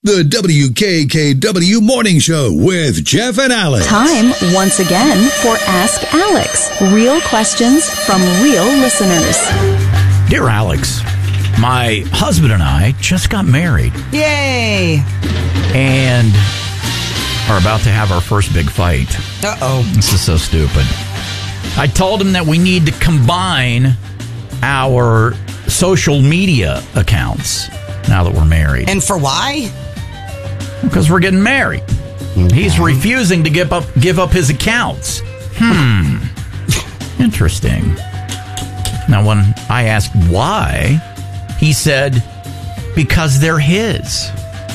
The WKKW Morning Show with Jeff and Alex. Time once again for Ask Alex. Real questions from real listeners. Dear Alex, my husband and I just got married. Yay! And are about to have our first big fight. Uh-oh. This is so stupid. I told him that we need to combine our social media accounts now that we're married. And for why? Because we're getting married. Okay. He's refusing to give up his accounts. Interesting. Now, when I asked why, he said, because they're his.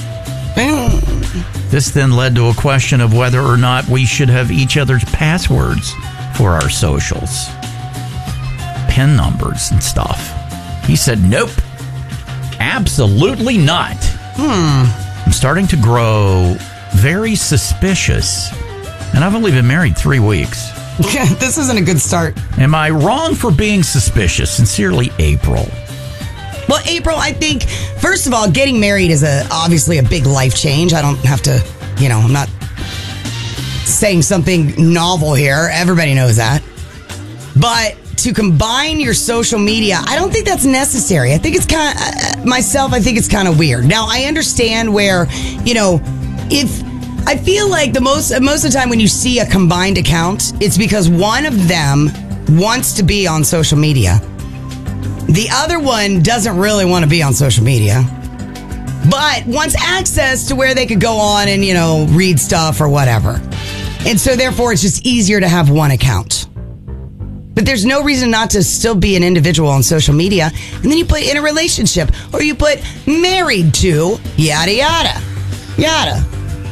This then led to a question of whether or not we should have each other's passwords for our socials. PIN numbers and stuff. He said, nope. Absolutely not. I'm starting to grow very suspicious. And I've only been married 3 weeks. This isn't a good start. Am I wrong for being suspicious? Sincerely, April. Well, April, I think, first of all, getting married is obviously a big life change. I don't have to, I'm not saying something novel here. Everybody knows that. But to combine your social media, I don't think that's necessary. I think it's kind of, I think it's kind of weird. Now, I understand where, if I feel like most of the time when you see a combined account, it's because one of them wants to be on social media. The other one doesn't really want to be on social media, but wants access to where they could go on and, read stuff or whatever. And so therefore it's just easier to have one account. But there's no reason not to still be an individual on social media. And then you put in a relationship or you put married to yada, yada, yada.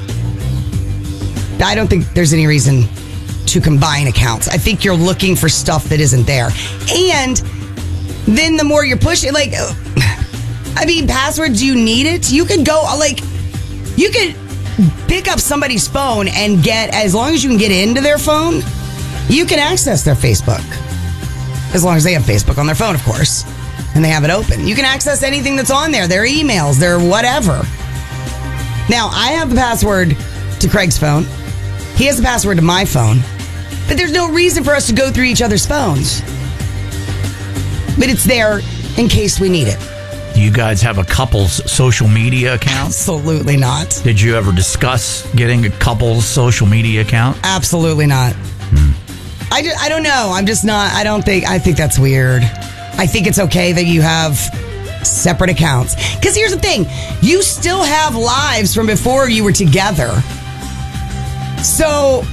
I don't think there's any reason to combine accounts. I think you're looking for stuff that isn't there. And then the more you're pushing, passwords, do you need it? You could go, you could pick up somebody's phone and as long as you can get into their phone, you can access their Facebook. As long as they have Facebook on their phone, of course. And they have it open. You can access anything that's on there. Their emails, their whatever. Now, I have the password to Craig's phone. He has the password to my phone. But there's no reason for us to go through each other's phones. But it's there in case we need it. Do you guys have a couple's social media account? Absolutely not. Did you ever discuss getting a couple's social media account? Absolutely not. I don't know. I'm just not. I think that's weird. I think it's okay that you have separate accounts. Because here's the thing. You still have lives from before you were together. So